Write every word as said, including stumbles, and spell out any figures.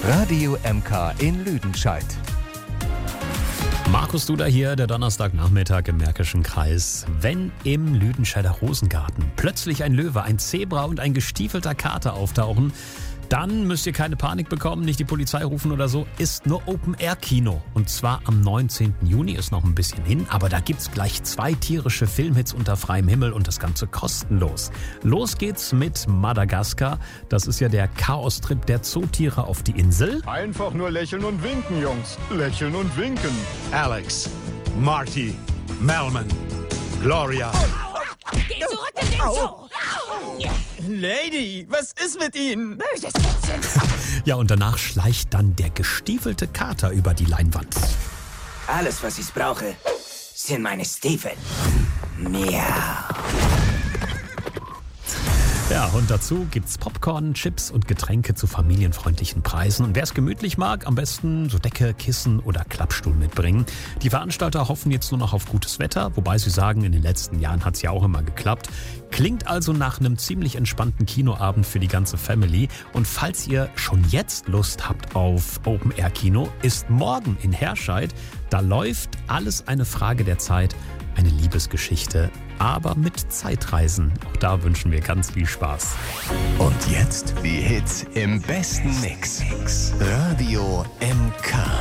Radio M K in Lüdenscheid. Markus Duda hier, der Donnerstagnachmittag im Märkischen Kreis. Wenn im Lüdenscheider Rosengarten plötzlich ein Löwe, ein Zebra und ein gestiefelter Kater auftauchen, dann müsst ihr keine Panik bekommen, nicht die Polizei rufen oder so. Ist nur Open-Air-Kino. Und zwar am neunzehnten Juni, ist noch ein bisschen hin. Aber da gibt's gleich zwei tierische Filmhits unter freiem Himmel und das Ganze kostenlos. Los geht's mit Madagaskar. Das ist ja der Chaos-Trip der Zootiere auf die Insel. Einfach nur lächeln und winken, Jungs. Lächeln und winken. Alex, Marty, Melman, Gloria. Geh zurück in den Zoo! Lady, was ist mit Ihnen? Böses Kätzchen! Ja, und danach schleicht dann der gestiefelte Kater über die Leinwand. Alles, was ich brauche, sind meine Stiefel. Miau. Ja, und dazu gibt's Popcorn, Chips und Getränke zu familienfreundlichen Preisen. Und wer es gemütlich mag, am besten so Decke, Kissen oder Klappstuhl mitbringen. Die Veranstalter hoffen jetzt nur noch auf gutes Wetter, wobei sie sagen, in den letzten Jahren hat's ja auch immer geklappt. Klingt also nach einem ziemlich entspannten Kinoabend für die ganze Family. Und falls ihr schon jetzt Lust habt auf Open-Air-Kino, ist morgen in Herscheid, da läuft Alles eine Frage der Zeit, eine Liebesgeschichte, aber mit Zeitreisen. Auch da wünschen wir ganz viel Spaß. Und jetzt die Hits im besten Mix. Radio M K.